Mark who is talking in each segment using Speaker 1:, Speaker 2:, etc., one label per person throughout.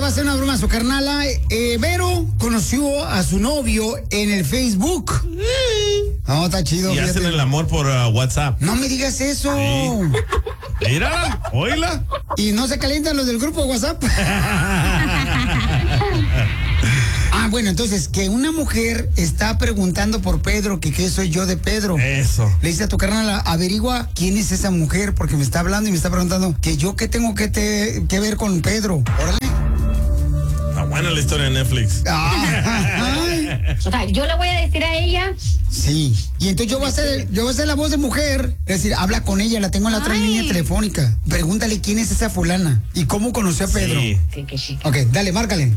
Speaker 1: a hacer una broma a su carnala. Vero conoció a su novio en el Facebook. No, está chido.
Speaker 2: Y
Speaker 1: fíjate.
Speaker 2: hacen el amor por WhatsApp.
Speaker 1: No me digas eso.
Speaker 2: Sí. Mira, oíla.
Speaker 1: Y no se calientan los del grupo WhatsApp. Bueno, entonces, que una mujer está preguntando por Pedro, que qué soy yo de Pedro.
Speaker 2: Eso.
Speaker 1: Le dice a tu carnal, averigua quién es esa mujer, porque me está hablando y me está preguntando que yo qué tengo que ver con Pedro. Órale.
Speaker 2: Está buena la historia de Netflix.
Speaker 3: O sea, yo le voy a decir a ella.
Speaker 1: Sí. Y entonces yo voy a hacer la voz de mujer. Es decir, habla con ella, la tengo en la otra línea telefónica. Pregúntale quién es esa fulana y cómo conoció a Pedro.
Speaker 2: Sí.
Speaker 1: Ok, dale, márcale.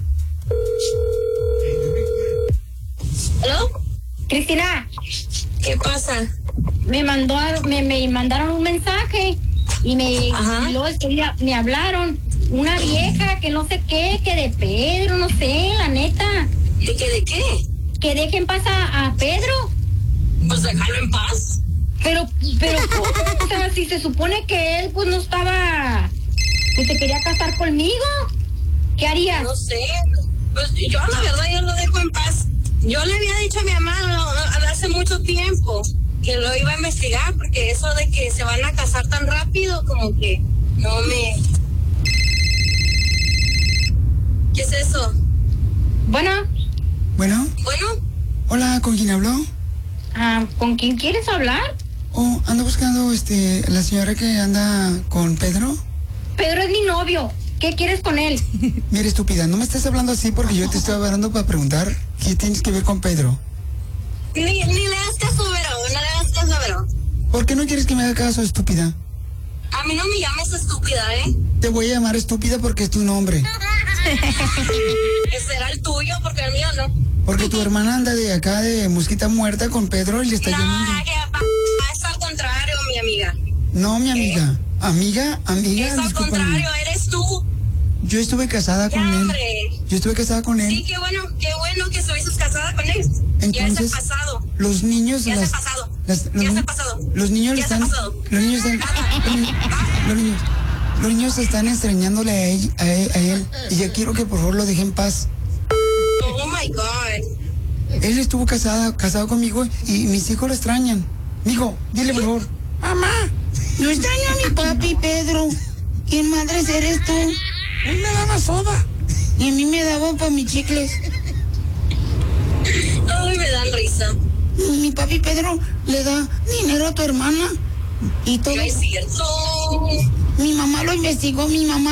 Speaker 3: ¿Aló? Cristina.
Speaker 4: ¿Qué pasa?
Speaker 3: Me mandaron un mensaje y y luego me hablaron. Una vieja que no sé qué, que de Pedro, no sé, la neta.
Speaker 4: ¿De qué?
Speaker 3: Que dejen pasar a Pedro.
Speaker 4: Pues déjalo en paz.
Speaker 3: Pero, ¿cómo? O sea, si se supone que él, pues, no estaba, que se quería casar conmigo, ¿qué harías?
Speaker 4: No sé, pues yo la verdad yo lo dejo en paz. Yo le había dicho a mi mamá hace mucho tiempo que lo iba a investigar, porque eso de que se van a casar tan rápido, como que no me... ¿Qué es eso?
Speaker 3: Bueno.
Speaker 1: Bueno. Hola, ¿con quién habló?
Speaker 3: ¿Con quién quieres hablar?
Speaker 1: Ando buscando, la señora que anda con Pedro.
Speaker 3: Pedro es mi novio. ¿Qué quieres con él?
Speaker 1: Mira, estúpida, no me estés hablando así porque yo te estoy hablando para preguntar qué tienes que ver con Pedro.
Speaker 4: Ni le das caso, Vero.
Speaker 1: ¿Por qué no quieres que me haga caso, estúpida?
Speaker 4: A mí no me llames estúpida, ¿eh?
Speaker 1: Te voy a llamar estúpida porque es tu nombre.
Speaker 4: Será el tuyo, porque el mío no.
Speaker 1: Porque tu hermana anda de acá de mosquita muerta con Pedro y le está llamando.
Speaker 4: Es al contrario, mi amiga.
Speaker 1: No, mi amiga. Amiga,
Speaker 4: es al contrario, eres tú.
Speaker 1: Yo estuve casada con él. Yo estuve casada con él.
Speaker 4: Sí, qué bueno que estuviste casada con él.
Speaker 1: Entonces,
Speaker 4: ya es el pasado.
Speaker 1: Los niños...
Speaker 4: Ya es el pasado.
Speaker 1: Los niños
Speaker 4: ya
Speaker 1: están... Los niños están extrañándole a él. Y ya quiero que por favor lo deje en paz.
Speaker 4: Oh my God.
Speaker 1: Él estuvo casado conmigo y mis hijos lo extrañan. Mijo, dile por favor. Mamá, no extraño a mi papi, Pedro. ¿Quién madres eres tú? Él me daba soda. Y a mí me daban para mis chicles.
Speaker 4: Ay, me dan risa.
Speaker 1: Mi papi Pedro le da dinero a tu hermana. Y todo.
Speaker 4: No es cierto.
Speaker 1: Mi mamá lo investigó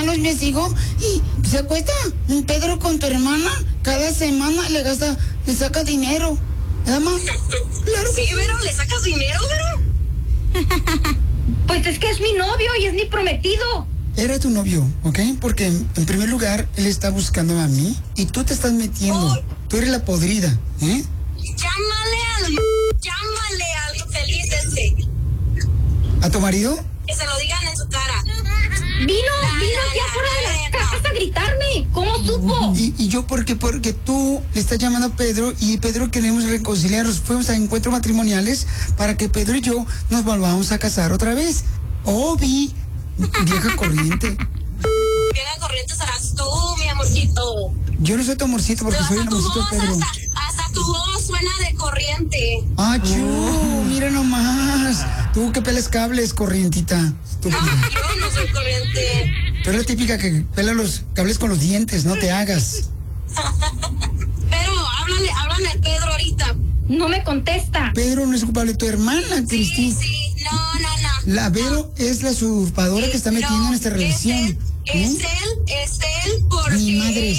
Speaker 1: y se acuesta Pedro con tu hermana. Cada semana le saca dinero. ¿Verdad, mamá?
Speaker 4: Claro. Sí, Vero, ¿le sacas dinero, Vero?
Speaker 3: Pues es que es mi novio y es mi prometido.
Speaker 1: Era tu novio, ¿ok? Porque en primer lugar, él está buscando a mí y tú te estás metiendo. Oh. Tú eres la podrida, ¿eh?
Speaker 4: Llámale al infeliz ese.
Speaker 1: ¿A tu marido?
Speaker 4: Que se lo digan en su cara.
Speaker 3: Vino aquí afuera de la casa a gritarme. ¿Cómo supo?
Speaker 1: Y yo porque tú le estás llamando a Pedro y Pedro queremos reconciliarnos. Fuimos a encuentros matrimoniales para que Pedro y yo nos volvamos a casar otra vez. Obi, vieja corriente.
Speaker 4: Vieja corriente serás tú, mi amorcito.
Speaker 1: Yo no soy tu amorcito porque soy el amorcito de Pedro.
Speaker 4: Hasta tu voz suena de corriente.
Speaker 1: Mira nomás. Tú que pelas cables, corrientita.
Speaker 4: Yo no soy corriente.
Speaker 1: Tú eres la típica que pela los cables con los dientes, no te hagas.
Speaker 4: Pero háblale a Pedro ahorita.
Speaker 3: No me contesta.
Speaker 1: Pedro no es culpable, tu hermana, Cristina.
Speaker 4: Sí, no.
Speaker 1: La Vero es la usurpadora que está metiendo en esta relación.
Speaker 4: Es él porque
Speaker 1: ni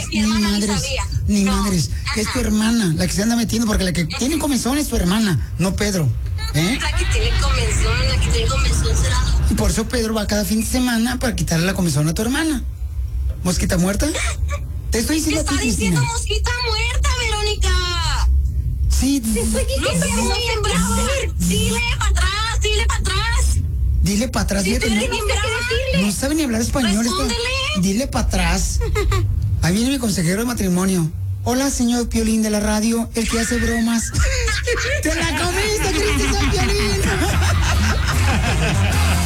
Speaker 1: madres. Es tu hermana, la que se anda metiendo, porque la que tiene comezón es tu hermana, no Pedro.
Speaker 4: La que tiene comezón será.
Speaker 1: Y por eso Pedro va cada fin de semana para quitarle la comezón a tu hermana. ¿Mosquita muerta? Te estoy diciendo a ti, Cristina.
Speaker 4: Está diciendo mosquita muerta, Verónica.
Speaker 1: Sí.
Speaker 3: Te estoy diciendo
Speaker 4: muy bien bravo. Dile para atrás.
Speaker 1: Dile para atrás. No sabe ni hablar español. Dile para atrás. Ahí viene mi consejero de matrimonio. Hola, señor Piolín de la radio, el que hace bromas. ¡Te la comiste, Cristi Piolín!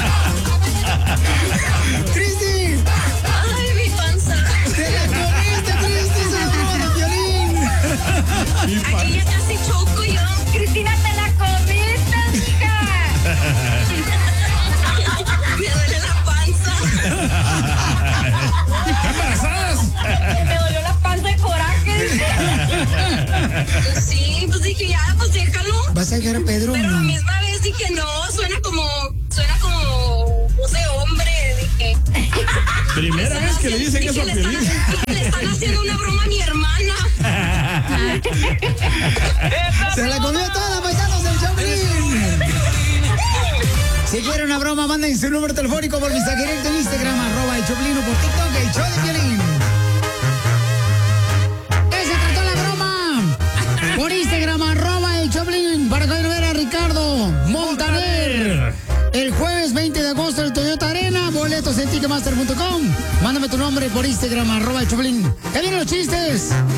Speaker 1: ¡Cristi!
Speaker 4: ¡Ay, mi panza!
Speaker 1: ¡Te la comiste, ¿Vas a dejar a Pedro?
Speaker 4: Pero
Speaker 1: no?
Speaker 4: a la misma vez dije, no, suena como voz de hombre, dije.
Speaker 2: Primera vez que le dicen eso a Piolín.
Speaker 4: Le están haciendo una broma a mi hermana.
Speaker 1: Se la comió toda, paisanos del Choplin. Si quiere una broma, manden su número telefónico por mensaje directo en Instagram, @el Choplin, o por TikTok, el show de Piolín. ¿Qué se trató la broma? Por Instagram, @el Choplin, para que vayan a ver a Ricardo Montaner. El jueves 20 de agosto en el Toyota Arena, boletos en ticketmaster.com. Mándame tu nombre por Instagram, @el Choplin. ¡Ya vienen los chistes!